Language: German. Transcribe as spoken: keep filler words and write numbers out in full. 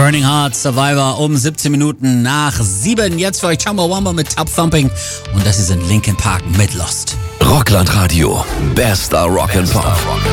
Burning Heart, Survivor um siebzehn Minuten nach sieben. Jetzt für euch Chumbawamba mit Top Thumping. Und das ist in Linkin Park mit Lost. Rockland Radio. Bester Rock'n'Pop.